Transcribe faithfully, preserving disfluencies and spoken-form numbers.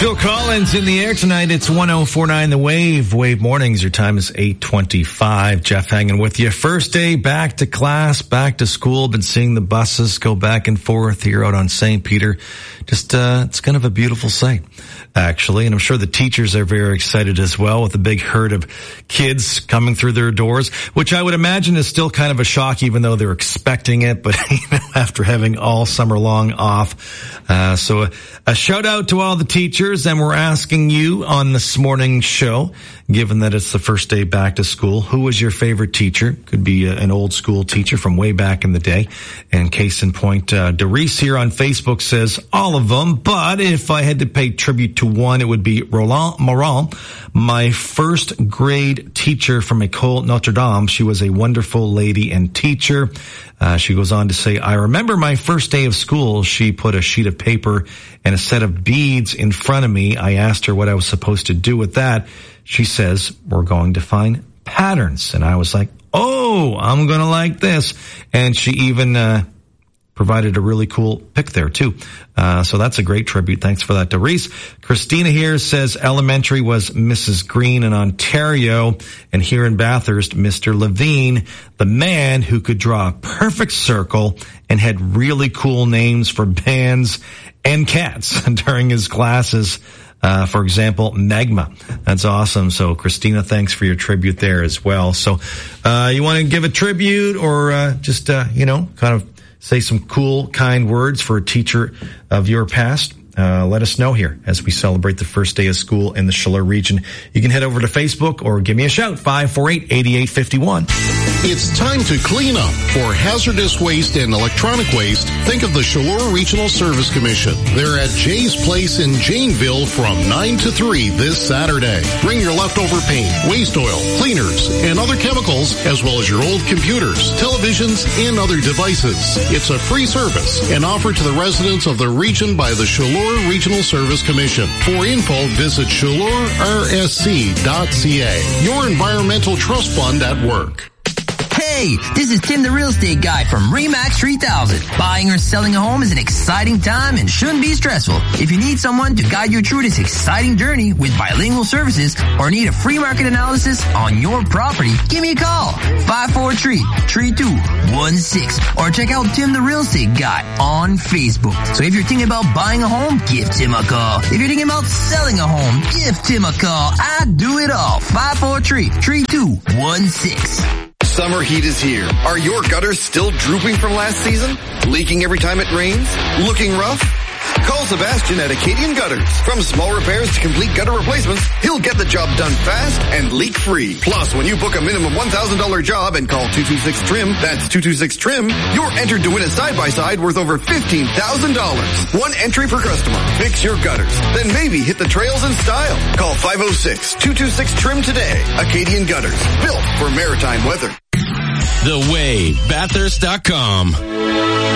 Phil Collins in the air tonight. It's one oh four point nine The Wave. Wave Mornings. Your time is eight twenty-five. Jeff hanging with you. First day back to class, back to school. Been seeing the buses go back and forth here out on Saint Peter. Just, uh, it's kind of a beautiful sight, actually. And I'm sure the teachers are very excited as well with a big herd of kids coming through their doors, which I would imagine is still kind of a shock, even though they're expecting it. But you know, after having all summer long off. Uh, so a, a shout out to all the teachers. And we're asking you on this morning's show, given that it's the first day back to school, who was your favorite teacher? Could be a, an old school teacher from way back in the day. And case in point, uh, Doris here on Facebook says all of them, but if I had to pay tribute to one, it would be Roland Morin, my first grade teacher from École Notre Dame. She was a wonderful lady and teacher. Uh, she goes on to say, I remember my first day of school. She put a sheet of paper and a set of beads in front of me. I asked her what I was supposed to do with that. She says, we're going to find patterns. And I was like, oh, I'm going to like this. And she even, uh, provided a really cool pic there too. Uh, so that's a great tribute. Thanks for that, Doris. Christina here says elementary was Missus Green in Ontario, and here in Bathurst, Mister Levine, the man who could draw a perfect circle and had really cool names for bands and cats during his classes. Uh, for example, Magma. That's awesome. So, Christina, thanks for your tribute there as well. So, uh, you want to give a tribute or, uh, just, uh, you know, kind of say some cool, kind words for a teacher of your past? Uh, let us know here as we celebrate the first day of school in the Chaleur region. You can head over to Facebook or give me a shout, five four eight, eight eight five one. It's time to clean up. For hazardous waste and electronic waste, think of the Chaleur Regional Service Commission. They're at Jay's Place in Janeville from nine to three this Saturday. Bring your leftover paint, waste oil, cleaners, and other chemicals, as well as your old computers, televisions, and other devices. It's a free service and offered to the residents of the region by the Chaleur Regional Service Commission. For info, visit chaleur r s c dot c a. Your environmental trust fund at work. Hey, this is Tim the Real Estate Guy from RE/MAX three thousand. Buying or selling a home is an exciting time and shouldn't be stressful. If you need someone to guide you through this exciting journey with bilingual services or need a free market analysis on your property, give me a call. five four three, three two one six or check out Tim the Real Estate Guy on Facebook. So if you're thinking about buying a home, give Tim a call. If you're thinking about selling a home, give Tim a call. I do it all. five four three, three two one six. Summer heat is here. Are your gutters still drooping from last season? Leaking every time it rains? Looking rough? Call Sebastian at Acadian Gutters. From small repairs to complete gutter replacements, he'll get the job done fast and leak-free. Plus, when you book a minimum one thousand dollars job and call two two six trim, that's two two six trim, you're entered to win a side-by-side worth over fifteen thousand dollars. One entry per customer. Fix your gutters. Then maybe hit the trails in style. Call five oh six, two two six trim today. Acadian Gutters. Built for maritime weather. The Wave, Bathurst dot com.